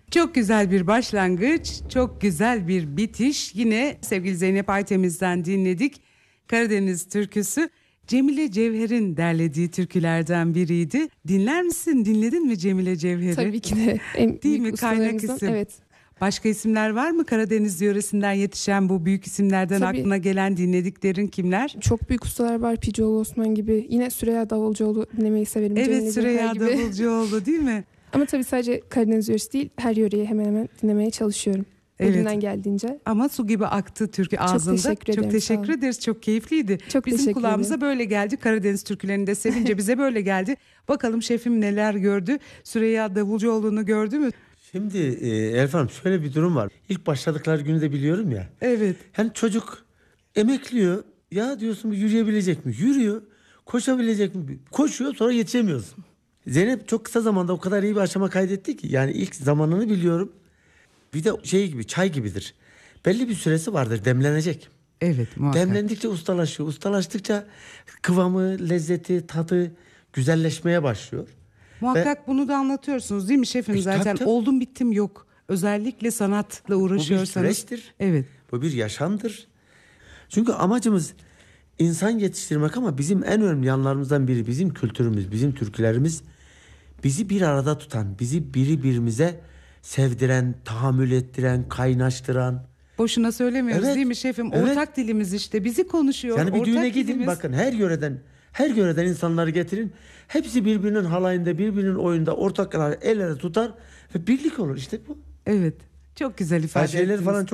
Çok güzel bir başlangıç, çok güzel bir bitiş. Yine sevgili Zeynep Aytemiz'den dinledik. Karadeniz türküsü Cemile Cevher'in derlediği türkülerden biriydi. Dinler misin? Dinledin mi Cemile Cevher'i? Tabii ki de. En Değil mi? büyük Kaynak ustalarımızdan. isim. Evet. Başka isimler var mı Karadeniz yöresinden yetişen bu büyük isimlerden Tabii. aklına gelen dinlediklerin kimler? Çok büyük ustalar var. Picoğlu Osman gibi. Yine Süreyya Davulcuoğlu dinlemeyi severim. Evet, Cemile Süreyya Cevher gibi. Davulcuoğlu değil mi? Ama tabii sadece Karadeniz yöresi değil, her yöreyi hemen hemen dinlemeye çalışıyorum. Evet. Elimden geldiğince. Ama su gibi aktı türkü ağzında. teşekkür ederim, Çok teşekkür sağ olun. ederiz. Çok keyifliydi. Çok Bizim teşekkür kulağımıza ederim. böyle geldi. Karadeniz türkülerini de sevince bize böyle geldi. Bakalım şefim neler gördü? Süreyya Davulcuoğlu'nu gördü mü? Şimdi Elif Hanım şöyle bir durum var. İlk başladıkları günü de biliyorum ya. Evet. Hani çocuk emekliyor. Ya diyorsun yürüyebilecek mi? Yürüyor. Koşabilecek mi? Koşuyor, sonra yetişemiyorsun. Zeynep çok kısa zamanda o kadar iyi bir aşama kaydetti ki. Yani ilk zamanını biliyorum. Bir de şey gibi, çay gibidir. Belli bir süresi vardır, demlenecek. Evet, muhakkak. Demlendikçe ustalaşıyor. Ustalaştıkça kıvamı, lezzeti, tadı güzelleşmeye başlıyor. Muhakkak bunu da anlatıyorsunuz değil mi şefim? Zaten tabii, tabii. oldum bittim yok. Özellikle sanatla uğraşıyorsanız. Bu bir süreçtir. Evet. Bu bir yaşamdır. Çünkü amacımız insan yetiştirmek ama bizim en önemli yanlarımızdan biri bizim kültürümüz, bizim türkülerimiz, bizi bir arada tutan, bizi birbirimize sevdiren, tahammül ettiren, kaynaştıran. Boşuna söylemiyoruz Evet, değil mi şefim? evet. Ortak dilimiz işte bizi konuşuyor. Yani bir ortak düğüne gidin, dilimiz. bakın her yöreden insanları getirin. Hepsi birbirinin halayında, birbirinin oyunda ortak el ele tutar ve birlik olur. İşte bu. Evet. Çok güzel ifade Şeyleri ettiniz. falan çok